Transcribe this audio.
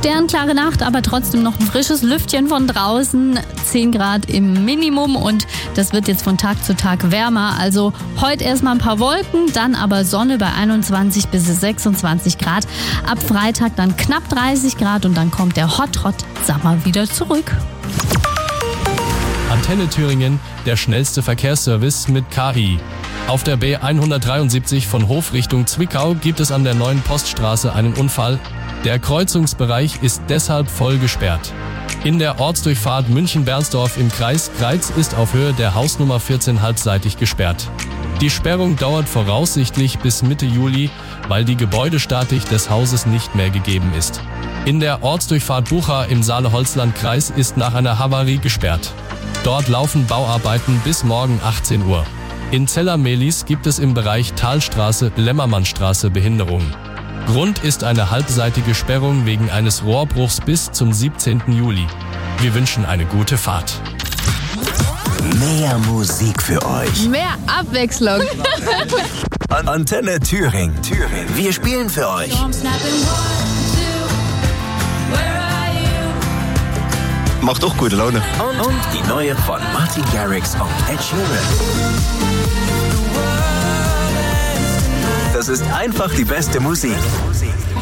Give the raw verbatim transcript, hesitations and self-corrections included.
Sternklare Nacht, aber trotzdem noch ein frisches Lüftchen von draußen. zehn Grad im Minimum und das wird jetzt von Tag zu Tag wärmer. Also heute erstmal ein paar Wolken, dann aber Sonne bei einundzwanzig bis sechsundzwanzig Grad. Ab Freitag dann knapp dreißig Grad und dann kommt der Hot Hot Sommer wieder zurück. Antenne Thüringen, der schnellste Verkehrsservice mit K I. Auf der B hundertdreiundsiebzig von Hof Richtung Zwickau gibt es an der neuen Poststraße einen Unfall. Der Kreuzungsbereich ist deshalb voll gesperrt. In der Ortsdurchfahrt München-Bernsdorf im Kreis Greiz ist auf Höhe der Hausnummer vierzehn halbseitig gesperrt. Die Sperrung dauert voraussichtlich bis Mitte Juli, weil die Gebäudestatik des Hauses nicht mehr gegeben ist. In der Ortsdurchfahrt Bucha im Saale-Holzland-Kreis ist nach einer Havarie gesperrt. Dort laufen Bauarbeiten bis morgen achtzehn Uhr. In Zellermehlis gibt es im Bereich Talstraße-Lämmermannstraße Behinderungen. Grund ist eine halbseitige Sperrung wegen eines Rohrbruchs bis zum siebzehnten Juli. Wir wünschen eine gute Fahrt. Mehr Musik für euch. Mehr Abwechslung. Antenne Thüringen. Thüringen. Wir spielen für euch. Macht doch gute Laune. Und, und die neue von Martin Garrix und Ed Sheeran. Das ist einfach die beste Musik.